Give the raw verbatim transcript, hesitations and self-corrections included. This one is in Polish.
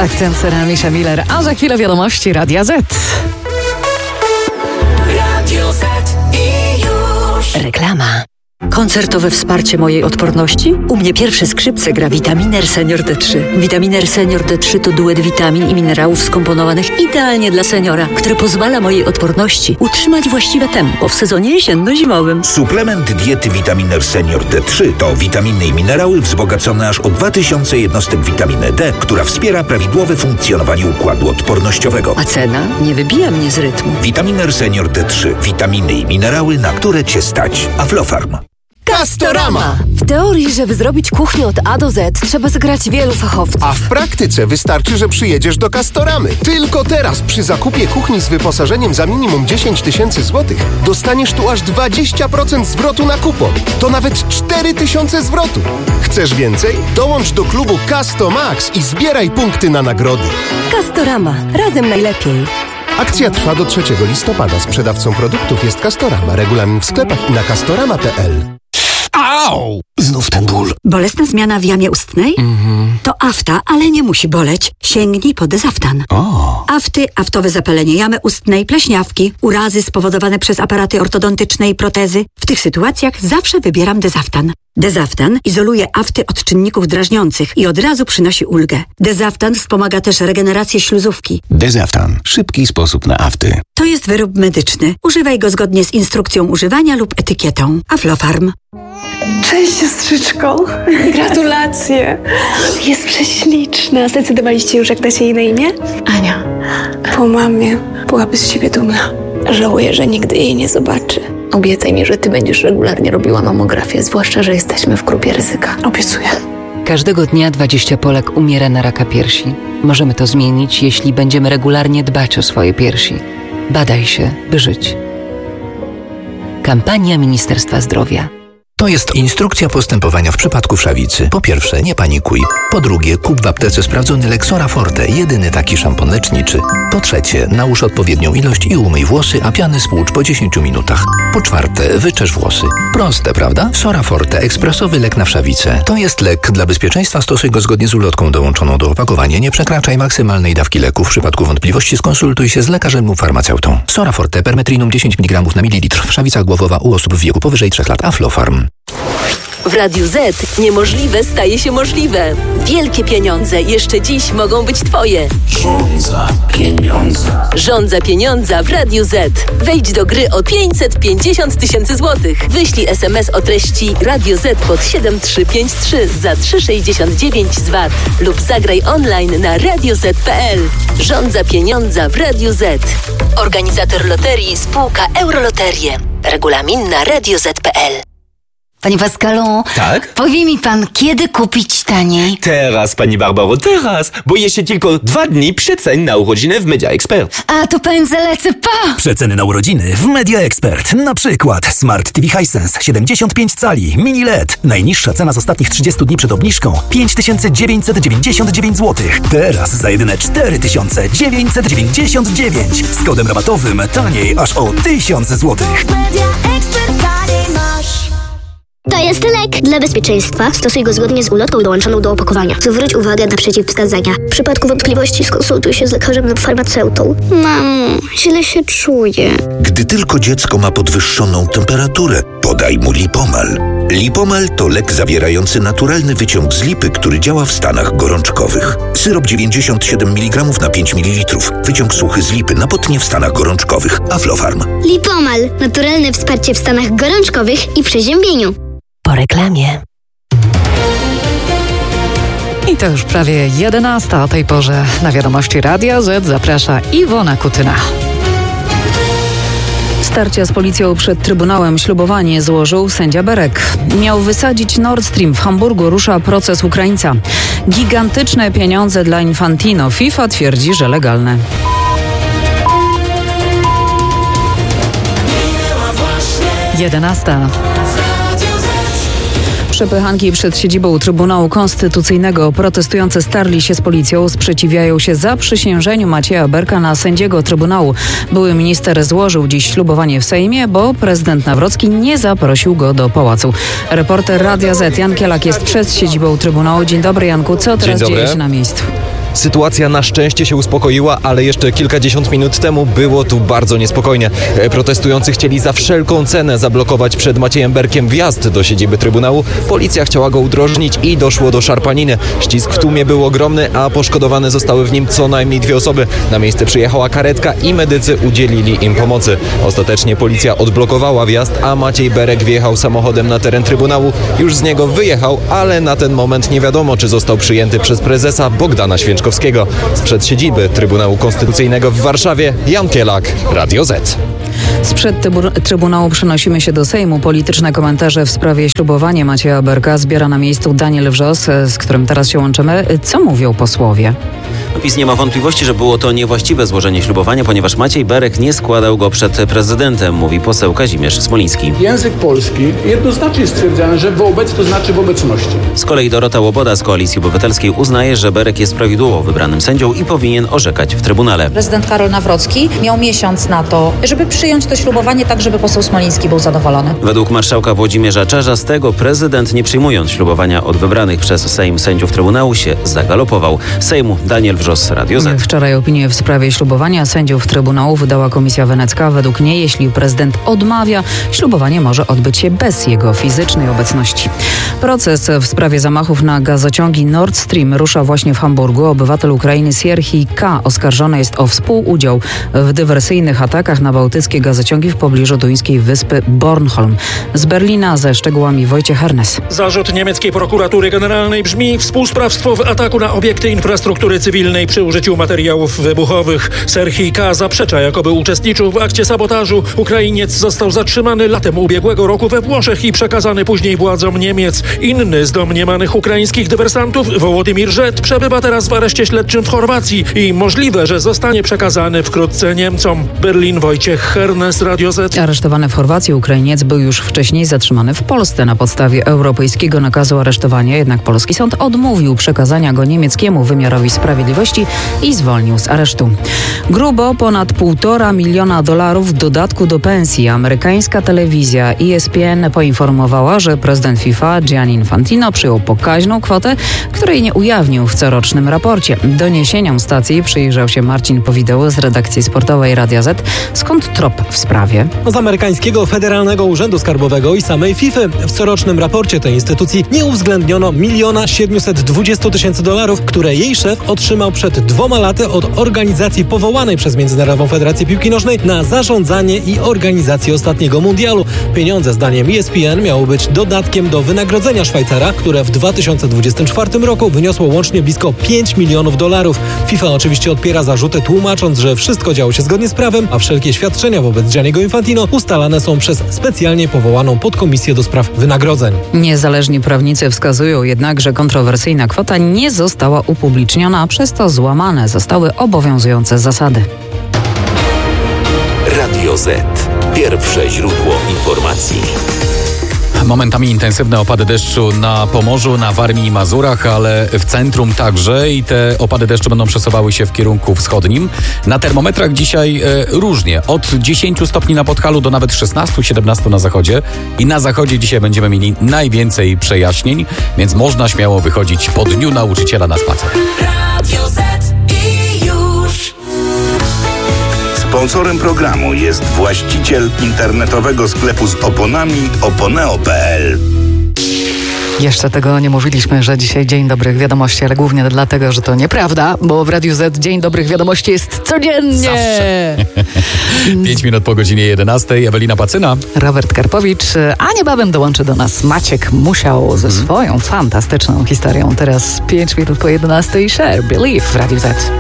Akcent Misza Miller, a za chwilę wiadomości Radia Z. Radio Z i już. Reklama. Koncertowe wsparcie mojej odporności? U mnie pierwsze skrzypce gra Vitaminer Senior D trzy. Vitaminer Senior D trzy to duet witamin i minerałów skomponowanych idealnie dla seniora, który pozwala mojej odporności utrzymać właściwe tempo w sezonie jesienno-zimowym. Suplement diety Vitaminer Senior D trzy to witaminy i minerały wzbogacone aż o dwa tysiące jednostek witaminy D, która wspiera prawidłowe funkcjonowanie układu odpornościowego. A cena nie wybija mnie z rytmu. Vitaminer Senior D trzy. Witaminy i minerały, na które Cię stać. Aflofarm. Castorama! W teorii, żeby zrobić kuchnię od A do Z, trzeba zgrać wielu fachowców. A w praktyce wystarczy, że przyjedziesz do Castoramy. Tylko teraz przy zakupie kuchni z wyposażeniem za minimum dziesięć tysięcy złotych dostaniesz tu aż dwadzieścia procent zwrotu na kupon. To nawet cztery tysiące zwrotu. Chcesz więcej? Dołącz do klubu Castomax i zbieraj punkty na nagrody. Castorama. Razem najlepiej. Akcja trwa do trzeciego listopada. Sprzedawcą produktów jest Castorama. Regulamin w sklepach i na castorama kropka p l. Au! Znów ten ból. Bolesna zmiana w jamie ustnej? Mhm. To afta, ale nie musi boleć. Sięgnij po Dezaftan. O. Afty, aftowe zapalenie jamy ustnej, pleśniawki, urazy spowodowane przez aparaty ortodontyczne i protezy. W tych sytuacjach zawsze wybieram Dezaftan. Dezaftan izoluje afty od czynników drażniących i od razu przynosi ulgę. Dezaftan wspomaga też regenerację śluzówki. Dezaftan. Szybki sposób na afty. To jest wyrób medyczny. Używaj go zgodnie z instrukcją używania lub etykietą. Aflofarm. Cześć siostrzyczko, gratulacje. Jest prześliczna. Zdecydowaliście już, jak dacie jej na imię? Ania. Po mamie byłaby z siebie dumna. Żałuję, że nigdy jej nie zobaczy. Obiecaj mi, że ty będziesz regularnie robiła mamografię, zwłaszcza, że jesteśmy w grupie ryzyka. Obiecuję. Każdego dnia dwadzieścia Polek umiera na raka piersi. Możemy to zmienić, jeśli będziemy regularnie dbać o swoje piersi. Badaj się, by żyć. Kampania Ministerstwa Zdrowia. To jest instrukcja postępowania w przypadku wszawicy. Po pierwsze, nie panikuj. Po drugie, kup w aptece sprawdzony lek Sora Forte, jedyny taki szampon leczniczy. Po trzecie, nałóż odpowiednią ilość i umyj włosy, a piany spłucz po dziesięciu minutach. Po czwarte, wyczesz włosy. Proste, prawda? Sora Forte, ekspresowy lek na wszawicę. To jest lek. Dla bezpieczeństwa stosuj go zgodnie z ulotką dołączoną do opakowania. Nie przekraczaj maksymalnej dawki leku. W przypadku wątpliwości skonsultuj się z lekarzem lub farmaceutą. Sora Forte, permetrinum dziesięć miligramów na mililitr. Wszawica głowowa u osób w wieku powyżej trzech lat. Aflofarm. W Radiu Z niemożliwe staje się możliwe. Wielkie pieniądze jeszcze dziś mogą być Twoje. Żądza pieniądza. Żądza pieniądza w Radiu Z. Wejdź do gry o pięćset pięćdziesiąt tysięcy złotych. Wyślij es em es o treści Radio Z pod siedem trzy pięć trzy za trzy sześćdziesiąt dziewięć z V A T lub zagraj online na radio zet kropka p l. Żądza pieniądza w Radiu Z. Organizator loterii spółka Euroloterie. Regulamin na radio zet kropka p l. Panie Pascalu, tak? Powie mi pan, kiedy kupić taniej? Teraz, pani Barbaro, teraz, bo jeszcze tylko dwa dni przecen na urodziny w Media Expert. A to pędzę lecę, pa! Przeceny na urodziny w Media Expert. Na przykład Smart T V Hisense siedemdziesiąt pięć cali, mini L E D. Najniższa cena z ostatnich trzydziestu dni przed obniżką pięć tysięcy dziewięćset dziewięćdziesiąt dziewięć złotych. Teraz za jedyne cztery tysiące dziewięćset dziewięćdziesiąt dziewięć. Z kodem rabatowym taniej aż o tysiąc złotych. Media Expert taniej masz. To jest lek. Dla bezpieczeństwa stosuj go zgodnie z ulotką dołączoną do opakowania. Zwróć uwagę na przeciwwskazania. W przypadku wątpliwości skonsultuj się z lekarzem lub farmaceutą. Mamo, źle się czuję. Gdy tylko dziecko ma podwyższoną temperaturę, podaj mu Lipomal. Lipomal to lek zawierający naturalny wyciąg z lipy, który działa w stanach gorączkowych. Syrop dziewięćdziesiąt siedem miligramów na pięć mililitrów. Wyciąg suchy z lipy na potnie w stanach gorączkowych. Aflofarm. Lipomal. Naturalne wsparcie w stanach gorączkowych i przeziębieniu. Po reklamie. I to już prawie jedenasta o tej porze. Na wiadomości Radia Z zaprasza Iwona Kutyna. Starcia z policją przed Trybunałem ślubowanie złożył sędzia Berek. Miał wysadzić Nord Stream. W Hamburgu rusza proces Ukraińca. Gigantyczne pieniądze dla Infantino. FIFA twierdzi, że legalne. jedenasta. Przepychanki przed siedzibą Trybunału Konstytucyjnego. Protestujący starli się z policją, sprzeciwiają się zaprzysiężeniu Macieja Berka na sędziego Trybunału. Były minister złożył dziś ślubowanie w Sejmie, bo prezydent Nawrocki nie zaprosił go do pałacu. Reporter Radia Z Jan Kielak jest przed siedzibą Trybunału. Dzień dobry, Janku. Co teraz dzieje się na miejscu? Sytuacja na szczęście się uspokoiła, ale jeszcze kilkadziesiąt minut temu było tu bardzo niespokojnie. Protestujący chcieli za wszelką cenę zablokować przed Maciejem Berkiem wjazd do siedziby Trybunału. Policja chciała go udrożnić i doszło do szarpaniny. Ścisk w tłumie był ogromny, a poszkodowane zostały w nim co najmniej dwie osoby. Na miejsce przyjechała karetka i medycy udzielili im pomocy. Ostatecznie policja odblokowała wjazd, a Maciej Berek wjechał samochodem na teren Trybunału. Już z niego wyjechał, ale na ten moment nie wiadomo, czy został przyjęty przez prezesa Bogdana Święczkowskiego. Sprzed siedziby Trybunału Konstytucyjnego w Warszawie Jan Kielak, Radio Z. Sprzed Trybunału przenosimy się do Sejmu. Polityczne komentarze w sprawie ślubowania Macieja Berka zbiera na miejscu Daniel Wrzos, z którym teraz się łączymy. Co mówią posłowie? PiS nie ma wątpliwości, że było to niewłaściwe złożenie ślubowania, ponieważ Maciej Berek nie składał go przed prezydentem, mówi poseł Kazimierz Smoliński. Język polski jednoznacznie stwierdza, że wobec to znaczy w obecności. Z kolei Dorota Łoboda z Koalicji Obywatelskiej uznaje, że Berek jest prawidłowo wybranym sędzią i powinien orzekać w Trybunale. Prezydent Karol Nawrocki miał miesiąc na to, żeby przyjąć to ślubowanie tak, żeby poseł Smoliński był zadowolony. Według marszałka Włodzimierza Czarzastego prezydent, nie przyjmując ślubowania od wybranych przez Sejm sędziów Trybunału, się zagalopował. Sejmu Daniel Wrzos, Radio Z. Wczoraj opinię w sprawie ślubowania sędziów Trybunału wydała Komisja Wenecka. Według niej, jeśli prezydent odmawia, ślubowanie może odbyć się bez jego fizycznej obecności. Proces w sprawie zamachów na gazociągi Nord Stream rusza właśnie w Hamburgu. Obywatel Ukrainy Sierhij K. oskarżony jest o współudział w dywersyjnych atakach na bałtyckie gazociągi w pobliżu duńskiej wyspy Bornholm. Z Berlina ze szczegółami Wojciech Hernes. Zarzut niemieckiej prokuratury generalnej brzmi: współsprawstwo w ataku na obiekty infrastruktury cywilnej przy użyciu materiałów wybuchowych. Sierhij K. zaprzecza, jakoby uczestniczył w akcie sabotażu. Ukrainiec został zatrzymany latem ubiegłego roku we Włoszech i przekazany później władzom Niemiec. Inny z domniemanych ukraińskich dywersantów, Wołodymir Żet, przebywa teraz w areszcie śledczym w Chorwacji i możliwe, że zostanie przekazany wkrótce Niemcom. Berlin, Wojciech Hernes, Radio Z. Aresztowany w Chorwacji Ukrainiec był już wcześniej zatrzymany w Polsce na podstawie europejskiego nakazu aresztowania, jednak polski sąd odmówił przekazania go niemieckiemu wymiarowi sprawiedliwości i zwolnił z aresztu. Grubo ponad półtora miliona dolarów w dodatku do pensji. Amerykańska telewizja E S P N poinformowała, że prezydent FIFA Gianni Infantino przyjął pokaźną kwotę, której nie ujawnił w corocznym raporcie. Doniesieniom stacji przyjrzał się Marcin Powidał z redakcji sportowej Radia Z. Skąd trop w sprawie? Z amerykańskiego Federalnego Urzędu Skarbowego i samej FIFA w corocznym raporcie tej instytucji nie uwzględniono miliona siedmiuset dwadzieścia tysięcy dolarów, które jej szef otrzymał przed dwoma laty od organizacji powołanej przez Międzynarodową Federację Piłki Nożnej na zarządzanie i organizację ostatniego mundialu. Pieniądze, zdaniem E S P N, miały być dodatkiem do wynagrodzenia Szwajcara, które w dwa tysiące dwudziestym czwartym roku wyniosło łącznie blisko pięć milionów dolarów. FIFA oczywiście odpiera zarzuty, tłumacząc, że wszystko działo się zgodnie z prawem, a wszelkie świadczenia wobec Gianniego Infantino ustalane są przez specjalnie powołaną podkomisję do spraw wynagrodzeń. Niezależni prawnicy wskazują jednak, że kontrowersyjna kwota nie została upubliczniona, przez to złamane zostały obowiązujące zasady. Radio Z. Pierwsze źródło informacji. Momentami intensywne opady deszczu na Pomorzu, na Warmii i Mazurach, ale w centrum także i te opady deszczu będą przesuwały się w kierunku wschodnim. Na termometrach dzisiaj e, różnie, od dziesięciu stopni na Podhalu do nawet szesnastu siedemnastu na zachodzie i na zachodzie dzisiaj będziemy mieli najwięcej przejaśnień, więc można śmiało wychodzić po dniu nauczyciela na spacer. Radio Z i już. Sponsorem programu jest właściciel internetowego sklepu z oponami oponeo kropka p l. Jeszcze tego nie mówiliśmy, że dzisiaj Dzień Dobrych Wiadomości, ale głównie dlatego, że to nieprawda, bo w Radiu Z Dzień Dobrych Wiadomości jest codziennie. Zawsze. Pięć minut po godzinie jedenastej. Ewelina Pacyna. Robert Karpowicz, a niebawem dołączy do nas Maciek Musiał ze swoją fantastyczną historią. Teraz pięć minut po jedenastej. Share, Believe w Radiu Z.